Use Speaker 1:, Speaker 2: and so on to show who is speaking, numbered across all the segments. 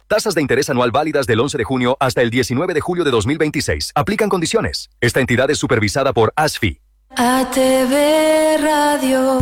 Speaker 1: Tasas de interés anual válidas del 11 de junio hasta el 19 de julio de 2026. Aplican condiciones. Esta entidad es supervisada por ASFI.
Speaker 2: ATV Radio,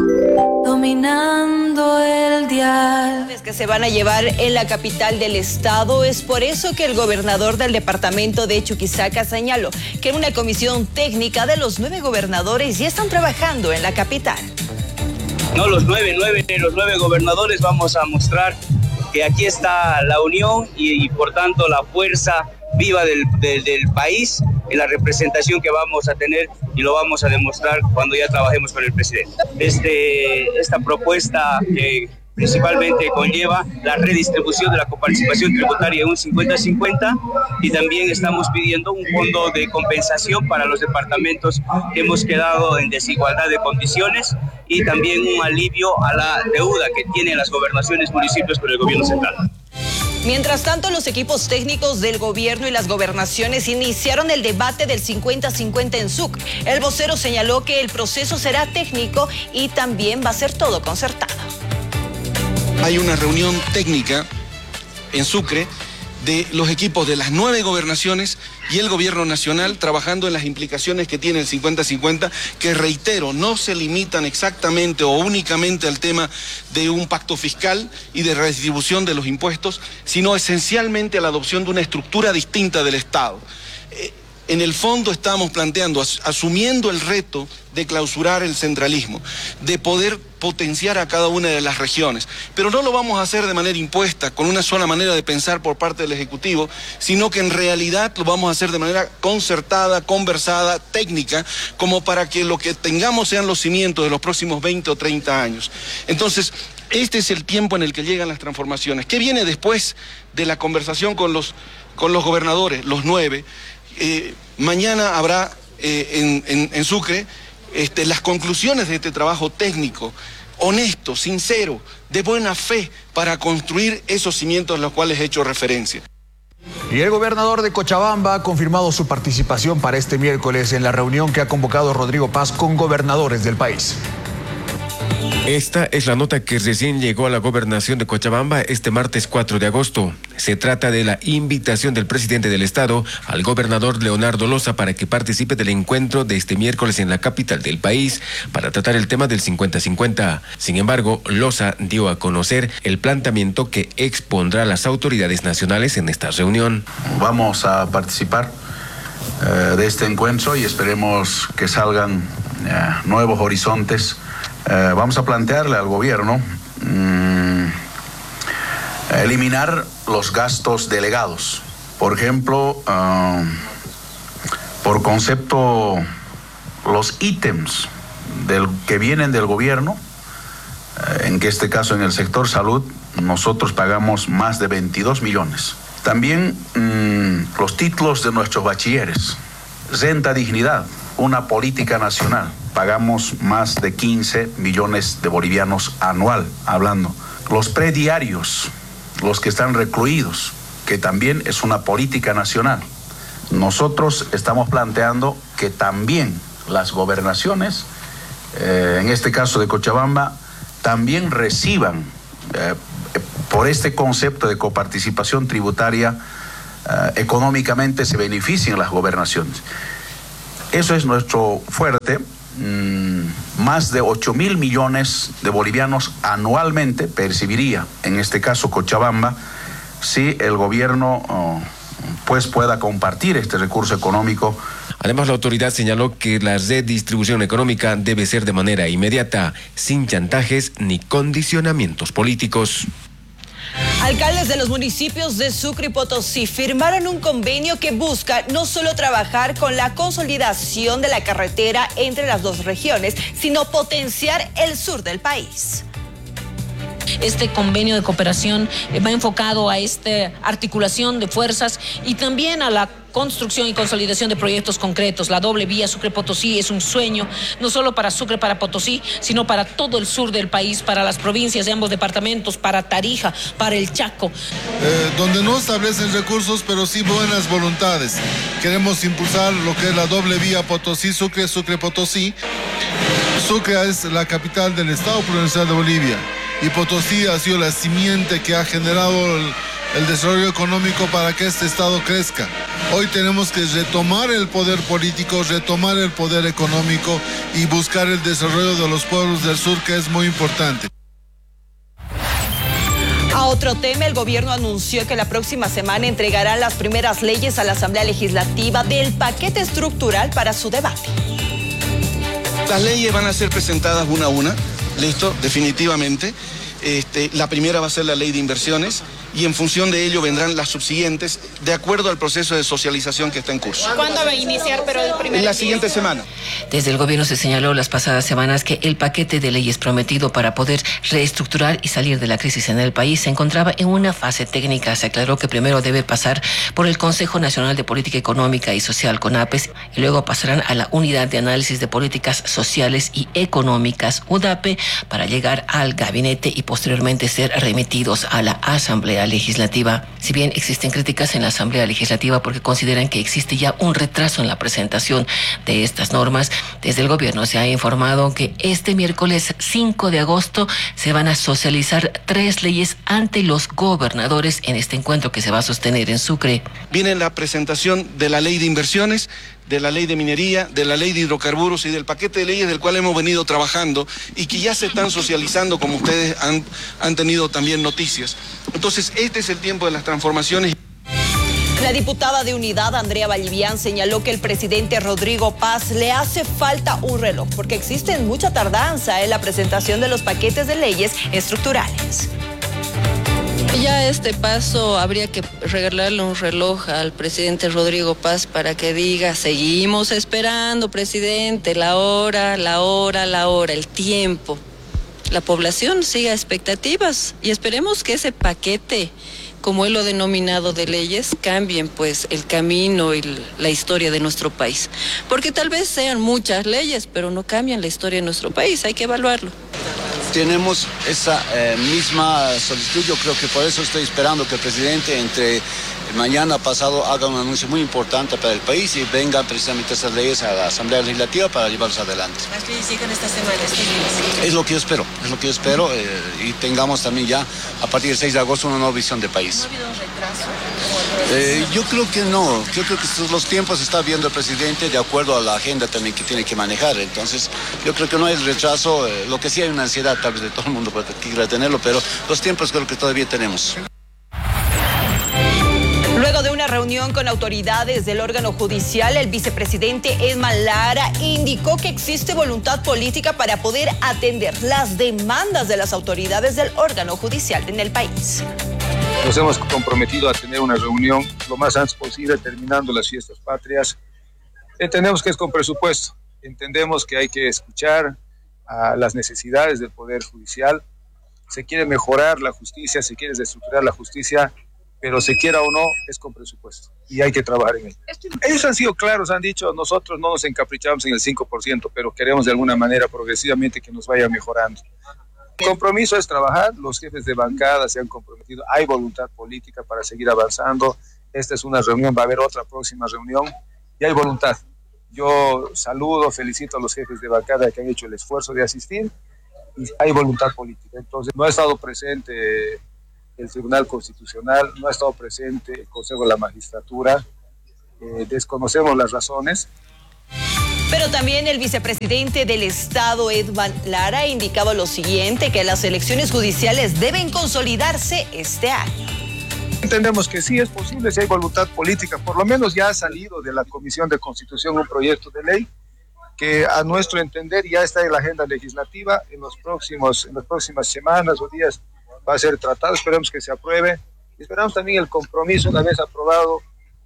Speaker 2: dominando el dial.
Speaker 3: Que se van a llevar en la capital del estado. Es por eso que el gobernador del departamento de Chuquisaca señaló que una comisión técnica de los 9 gobernadores ya están trabajando en la capital.
Speaker 4: No, los nueve gobernadores vamos a mostrar que aquí está la unión y por tanto la fuerza viva del país en la representación que vamos a tener y lo vamos a demostrar cuando ya trabajemos con el presidente. Esta propuesta que principalmente conlleva la redistribución de la coparticipación tributaria en un 50-50 y también estamos pidiendo un fondo de compensación para los departamentos que hemos quedado en desigualdad de condiciones y también un alivio a la deuda que tienen las gobernaciones, municipios con el gobierno central.
Speaker 3: Mientras tanto, los equipos técnicos del gobierno y las gobernaciones iniciaron el debate del 50-50 en Sucre. El vocero señaló que el proceso será técnico y también va a ser todo concertado.
Speaker 5: Hay una reunión técnica en Sucre de los equipos de las 9 gobernaciones y el gobierno nacional trabajando en las implicaciones que tiene el 50-50, que reitero, no se limitan exactamente o únicamente al tema de un pacto fiscal y de redistribución de los impuestos, sino esencialmente a la adopción de una estructura distinta del Estado. En el fondo estamos planteando, asumiendo el reto de clausurar el centralismo, de poder potenciar a cada una de las regiones. Pero no lo vamos a hacer de manera impuesta, con una sola manera de pensar por parte del Ejecutivo, sino que en realidad lo vamos a hacer de manera concertada, conversada, técnica, como para que lo que tengamos sean los cimientos de los próximos 20 o 30 años. Entonces, este es el tiempo en el que llegan las transformaciones. ¿Qué viene después de la conversación con los gobernadores, los 9? Mañana habrá en Sucre las conclusiones de este trabajo técnico, honesto, sincero, de buena fe, para construir esos cimientos a los cuales he hecho referencia.
Speaker 6: Y el gobernador de Cochabamba ha confirmado su participación para este miércoles en la reunión que ha convocado Rodrigo Paz con gobernadores del país.
Speaker 7: Esta es la nota que recién llegó a la gobernación de Cochabamba este martes 4 de agosto. Se trata de la invitación del presidente del estado al gobernador Leonardo Loza para que participe del encuentro de este miércoles en la capital del país para tratar el tema del 50-50. Sin embargo, Loza dio a conocer el planteamiento que expondrá las autoridades nacionales en esta reunión.
Speaker 8: Vamos a participar de este encuentro y esperemos que salgan nuevos horizontes. Vamos a plantearle al gobierno eliminar los gastos delegados. Por ejemplo, por concepto, los ítems que vienen del gobierno, en este caso en el sector salud, nosotros pagamos más de 22 millones. También los títulos de nuestros bachilleres, renta dignidad, una política nacional. Pagamos más de 15 millones de bolivianos anual, hablando. Los prediarios, los que están recluidos, que también es una política nacional. Nosotros estamos planteando que también las gobernaciones, en este caso de Cochabamba, también reciban, por este concepto de coparticipación tributaria, económicamente se beneficien las gobernaciones. Eso es nuestro fuerte. Más de 8.000 millones de bolivianos anualmente percibiría, en este caso Cochabamba, si el gobierno pues pueda compartir este recurso económico.
Speaker 7: Además, la autoridad señaló que la redistribución económica debe ser de manera inmediata, sin chantajes ni condicionamientos políticos.
Speaker 3: Alcaldes de los municipios de Sucre y Potosí firmaron un convenio que busca no solo trabajar con la consolidación de la carretera entre las dos regiones, sino potenciar el sur del país.
Speaker 9: Este convenio de cooperación va enfocado a esta articulación de fuerzas y también a la construcción y consolidación de proyectos concretos. La doble vía Sucre-Potosí es un sueño, no solo para Sucre, para Potosí, sino para todo el sur del país, para las provincias de ambos departamentos, para Tarija, para el Chaco.
Speaker 10: Donde no establecen recursos, pero sí buenas voluntades. Queremos impulsar lo que es la doble vía Potosí-Sucre, Sucre-Potosí. Sucre es la capital del Estado Provincial de Bolivia y Potosí ha sido la simiente que ha generado el desarrollo económico para que este Estado crezca. Hoy tenemos que retomar el poder político, retomar el poder económico y buscar el desarrollo de los pueblos del sur, que es muy importante.
Speaker 3: A otro tema, el gobierno anunció que la próxima semana entregará las primeras leyes a la Asamblea Legislativa del paquete estructural para su debate.
Speaker 5: Las leyes van a ser presentadas una a una, listo, definitivamente. La primera va a ser la ley de inversiones y en función de ello vendrán las subsiguientes de acuerdo al proceso de socialización que está en curso.
Speaker 11: ¿Cuándo va a iniciar, pero el primer
Speaker 5: En la siguiente semana.
Speaker 12: Desde el gobierno se señaló las pasadas semanas que el paquete de leyes prometido para poder reestructurar y salir de la crisis en el país se encontraba en una fase técnica. Se aclaró que primero debe pasar por el Consejo Nacional de Política Económica y Social, CONAPES, y luego pasarán a la Unidad de Análisis de Políticas Sociales y Económicas, UDAPE, para llegar al gabinete y posteriormente ser remitidos a la Asamblea Legislativa. Si bien existen críticas en la Asamblea Legislativa porque consideran que existe ya un retraso en la presentación de estas normas, desde el gobierno se ha informado que este miércoles 5 de agosto se van a socializar 3 leyes ante los gobernadores en este encuentro que se va a sostener en Sucre.
Speaker 5: Viene la presentación de la ley de inversiones, de la ley de minería, de la ley de hidrocarburos y del paquete de leyes del cual hemos venido trabajando y que ya se están socializando, como ustedes han tenido también noticias. Entonces, este es el tiempo de las transformaciones.
Speaker 3: La diputada de Unidad, Andrea Vallivian, señaló que el presidente Rodrigo Paz le hace falta un reloj porque existe mucha tardanza en la presentación de los paquetes de leyes estructurales.
Speaker 13: Ya este paso habría que regalarle un reloj al presidente Rodrigo Paz para que diga: seguimos esperando, presidente, la hora, el tiempo. La población siga expectativas y esperemos que ese paquete, como él lo ha denominado, de leyes, cambien pues el camino y la historia de nuestro país. Porque tal vez sean muchas leyes, pero no cambian la historia de nuestro país, hay que evaluarlo.
Speaker 14: Tenemos esa misma solicitud, yo creo que por eso estoy esperando que el presidente entre mañana pasado haga un anuncio muy importante para el país y vengan precisamente esas leyes a la Asamblea Legislativa para llevarlos adelante.
Speaker 13: Las leyes llegan esta semana,
Speaker 14: Es lo que yo espero, y tengamos también ya a partir del 6 de agosto una nueva visión de país.
Speaker 13: ¿No ha habido un retraso?
Speaker 14: Yo creo que no, yo creo que los tiempos está viendo el presidente de acuerdo a la agenda también que tiene que manejar, entonces yo creo que no hay retraso, lo que sí hay una ansiedad tal vez de todo el mundo para que quiera tenerlo, pero los tiempos creo que todavía tenemos.
Speaker 3: Luego de una reunión con autoridades del órgano judicial, el vicepresidente Edman Lara indicó que existe voluntad política para poder atender las demandas de las autoridades del órgano judicial en el país.
Speaker 15: Nos hemos comprometido a tener una reunión lo más antes posible, terminando las fiestas patrias. Entendemos que es con presupuesto, entendemos que hay que escuchar a las necesidades del Poder Judicial. Se quiere mejorar la justicia, se quiere reestructurar la justicia, pero se quiera o no, es con presupuesto y hay que trabajar en ello. Ellos han sido claros, han dicho: nosotros no nos encaprichamos en el 5%, pero queremos de alguna manera progresivamente que nos vaya mejorando. El compromiso es trabajar, los jefes de bancada se han comprometido, hay voluntad política para seguir avanzando. Esta es una reunión, va a haber otra próxima reunión y hay voluntad. Yo saludo, felicito a los jefes de bancada que han hecho el esfuerzo de asistir y hay voluntad política. Entonces, no ha estado presente el Tribunal Constitucional, no ha estado presente el Consejo de la Magistratura, desconocemos las razones.
Speaker 3: Pero también el vicepresidente del Estado, Edman Lara, ha indicado lo siguiente, que las elecciones judiciales deben consolidarse este año.
Speaker 15: Entendemos que sí es posible si hay voluntad política, por lo menos ya ha salido de la Comisión de Constitución un proyecto de ley que a nuestro entender ya está en la agenda legislativa, en las próximas semanas o días va a ser tratado, esperemos que se apruebe. Esperamos también el compromiso, una vez aprobado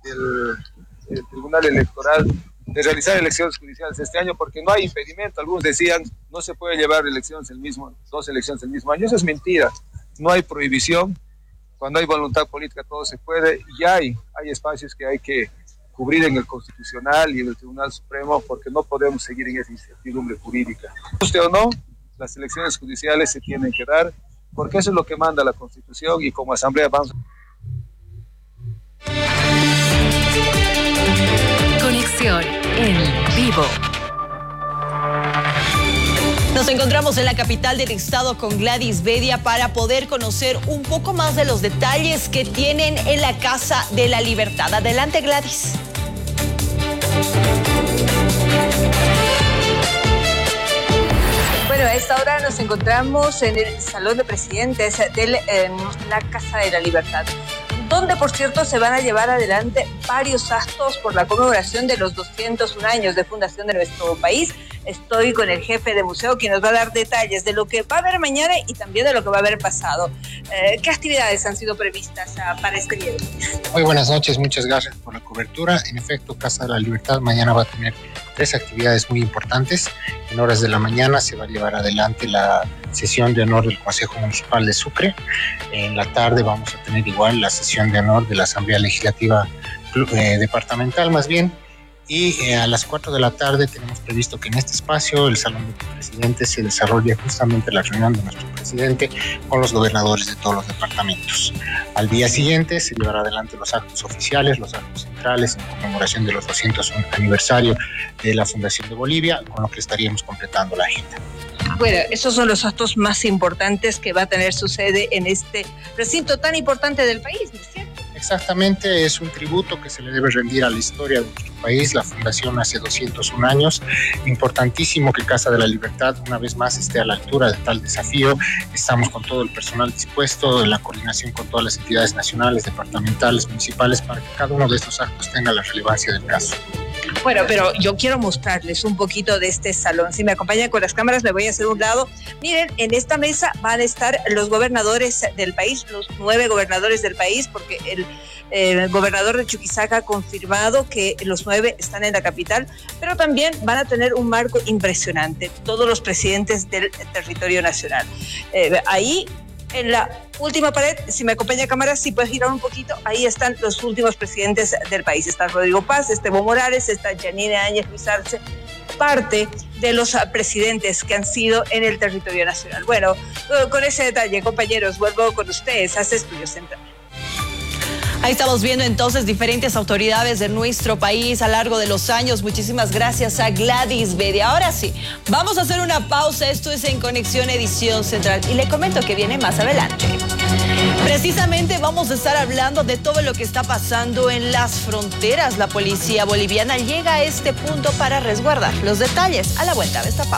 Speaker 15: el Tribunal Electoral, de realizar elecciones judiciales este año, porque no hay impedimento. Algunos decían, no se puede llevar dos elecciones el mismo año. Eso es mentira, no hay prohibición. Cuando hay voluntad política todo se puede, y hay espacios que hay que cubrir en el Constitucional y en el Tribunal Supremo, porque no podemos seguir en esa incertidumbre jurídica. Guste o no, las elecciones judiciales se tienen que dar, porque eso es lo que manda la Constitución, y como Asamblea vamos.
Speaker 16: Conexión en vivo.
Speaker 3: Nos encontramos en la capital del estado con Gladys Bedia para poder conocer un poco más de los detalles que tienen en la Casa de la Libertad. Adelante, Gladys.
Speaker 16: Bueno, a esta hora nos encontramos en el Salón de Presidentes de la Casa de la Libertad, donde, por cierto, se van a llevar adelante varios actos por la conmemoración de los 201 años de fundación de nuestro país. Estoy con el jefe de museo, quien nos va a dar detalles de lo que va a haber mañana y también de lo que va a haber pasado. ¿Qué actividades han sido previstas para este día?
Speaker 17: Muy buenas noches, muchas gracias por la cobertura. En efecto, Casa de la Libertad mañana va a tener 3 actividades muy importantes. En horas de la mañana se va a llevar adelante la sesión de honor del Consejo Municipal de Sucre. En la tarde vamos a tener igual la sesión de honor de la Asamblea Legislativa Departamental, más bien. Y a las 4 de la tarde tenemos previsto que en este espacio, el Salón de Presidentes, se desarrolle justamente la reunión de nuestro presidente con los gobernadores de todos los departamentos. Al día siguiente se llevará adelante los actos oficiales, los actos centrales en conmemoración de los 201 aniversario de la Fundación de Bolivia, con lo que estaríamos completando la agenda.
Speaker 16: Bueno, esos son los actos más importantes que va a tener su sede en este recinto tan importante del país, ¿no es cierto?
Speaker 17: Exactamente, es un tributo que se le debe rendir a la historia de nuestro país, la fundación hace 201 años. Importantísimo que Casa de la Libertad una vez más esté a la altura de tal desafío. Estamos con todo el personal dispuesto, en la coordinación con todas las entidades nacionales, departamentales, municipales, para que cada uno de estos actos tenga la relevancia del caso.
Speaker 16: Bueno, pero yo quiero mostrarles un poquito de este salón. Si me acompañan con las cámaras, me voy a hacer un lado. Miren, en esta mesa van a estar los gobernadores del país, los 9 gobernadores del país, porque el gobernador de Chuquisaca ha confirmado que los 9 están en la capital, pero también van a tener un marco impresionante, todos los presidentes del territorio nacional. Ahí, en la última pared, si me acompaña cámara, si puedes girar un poquito, ahí están los últimos presidentes del país. Está Rodrigo Paz, está Evo Morales, está Yanine Áñez Luis Arce, parte de los presidentes que han sido en el territorio nacional. Bueno, con ese detalle, compañeros, vuelvo con ustedes a este estudio central.
Speaker 3: Ahí estamos viendo entonces diferentes autoridades de nuestro país a lo largo de los años. Muchísimas gracias a Gladys Bedia. Ahora sí, vamos a hacer una pausa. Esto es En Conexión Edición Central y le comento que viene más adelante. Precisamente vamos a estar hablando de todo lo que está pasando en las fronteras. La policía boliviana llega a este punto para resguardar los detalles a la vuelta de esta pausa.